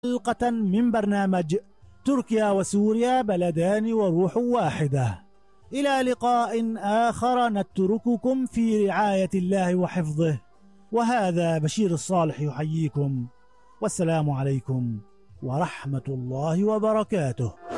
حلقة من برنامج تركيا وسوريا بلدان وروح واحدة. إلى لقاء آخر نترككم في رعاية الله وحفظه، وهذا بشير الصالح يحييكم، والسلام عليكم ورحمة الله وبركاته.